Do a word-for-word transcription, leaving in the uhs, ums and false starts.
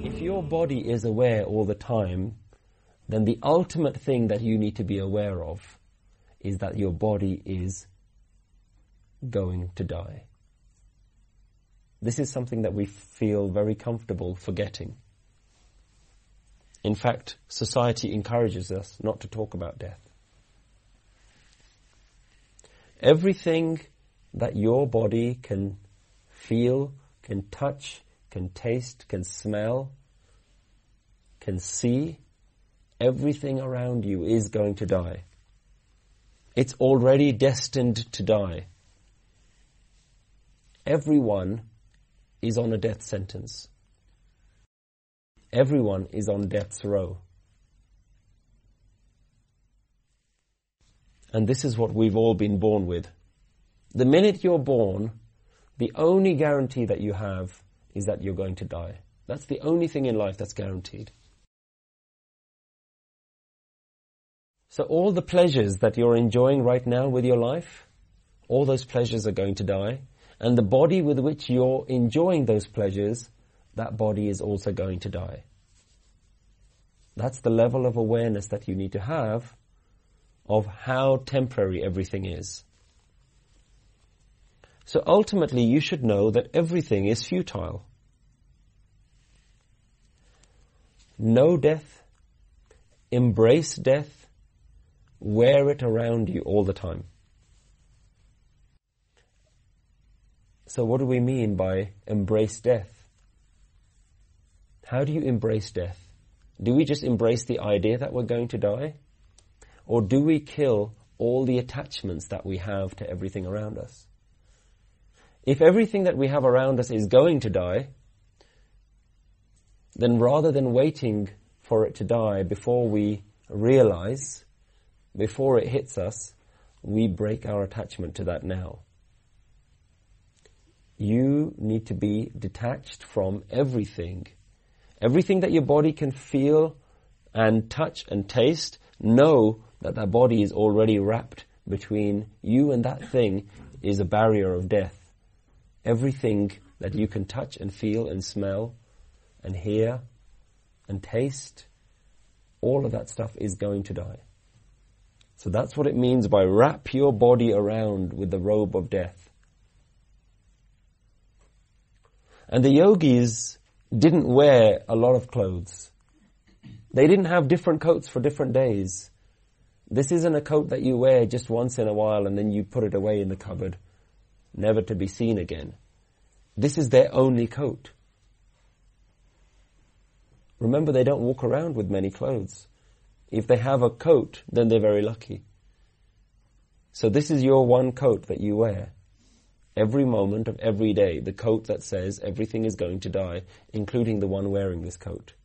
If your body is aware all the time, then the ultimate thing that you need to be aware of is that your body is going to die. This is something that we feel very comfortable forgetting. In fact, society encourages us not to talk about death. Everything that your body can feel, can touch, can taste, can smell, can see, everything around you is going to die. It's already destined to die. Everyone is on a death sentence. Everyone is on death's row. And this is what we've all been born with. The minute you're born, the only guarantee that you have is that you're going to die. That's the only thing in life that's guaranteed. So all the pleasures that you're enjoying right now with your life, all those pleasures are going to die. And the body with which you're enjoying those pleasures, that body is also going to die. That's the level of awareness that you need to have of how temporary everything is. So ultimately you should know that everything is futile. Know death, embrace death, wear it around you all the time. So what do we mean by embrace death? How do you embrace death? Do we just embrace the idea that we're going to die? Or do we kill all the attachments that we have to everything around us? If everything that we have around us is going to die, then rather than waiting for it to die before we realize, before it hits us, we break our attachment to that now. You need to be detached from everything. Everything that your body can feel and touch and taste, know that that body is already wrapped between you and that thing is a barrier of death. Everything that you can touch and feel and smell and hear and taste, all of that stuff is going to die. So that's what it means by wrap your body around with the robe of death. And the yogis didn't wear a lot of clothes. They didn't have different coats for different days. This isn't a coat that you wear just once in a while and then you put it away in the cupboard, never to be seen again. This is their only coat. Remember, they don't walk around with many clothes. If they have a coat, then they're very lucky. So this is your one coat that you wear. Every moment of every day, the coat that says everything is going to die, including the one wearing this coat.